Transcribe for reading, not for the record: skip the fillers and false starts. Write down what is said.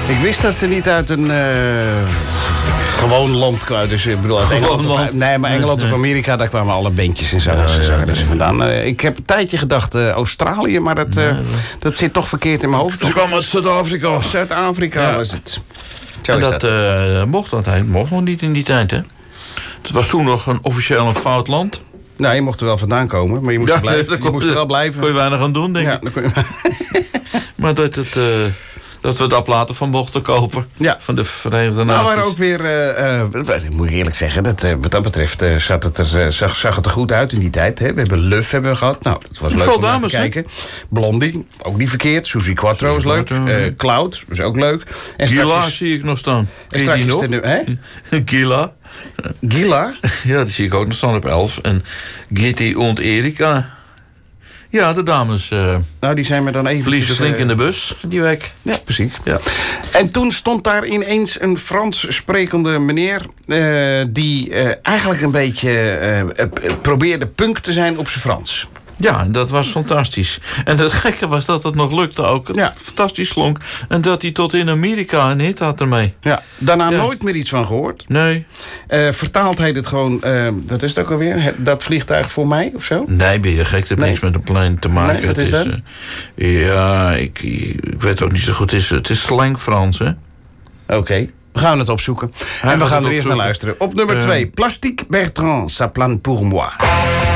Ik wist dat ze niet uit een gewoon land kwamen. Dus ik bedoel, uit Engeland maar Engeland of Amerika, daar kwamen alle bandjes en zangers vandaan. Ik heb een tijdje gedacht Australië, maar dat zit toch verkeerd in mijn hoofd. Ze kwamen uit Zuid-Afrika. Zuid-Afrika was het. En dat mocht nog niet in die tijd, hè? Het was toen nog officieel een fout land. Nou, je mocht er wel vandaan komen, maar je moest, je moest er wel blijven. Kon je weinig aan doen, denk ik. Maar dat we het aplaten van mochten kopen. Ja. Van de Verenigde Naties. Nou, maar ook weer, moet ik eerlijk zeggen, wat dat betreft zag het er goed uit in die tijd. Hè? We hebben Luf gehad. Nou, dat was leuk om naar te kijken. Blondie, ook niet verkeerd. Suzy Quattro is leuk. Cloud, is ook leuk. En Gila zie ik nog staan. En straks nog? Gila. Gila? Ja, die zie ik ook nog staan op 11. En Gitti und Erika. Ja, de dames. Nou, die zijn me dan even... Verliezen flink in de bus, die week. Ja, precies. Ja. En toen stond daar ineens een Frans sprekende meneer... die eigenlijk een beetje probeerde punk te zijn op zijn Frans. Ja, dat was fantastisch. En het gekke was dat het nog lukte ook. Het fantastisch klonk. En dat hij tot in Amerika een hit had ermee. Ja, daarna nooit meer iets van gehoord. Nee. Vertaald hij het gewoon... dat is het ook alweer? Dat vliegtuig voor mij, of zo? Nee, ben je gek. Dat heeft niks met een plein te maken. Nee, wat is dat? Ja, ik weet ook niet zo goed. Het is slang Frans, hè? Oké. We gaan het opzoeken. En we gaan er eerst naar luisteren. Op nummer 2. Plastique Bertrand, ça plane pour moi.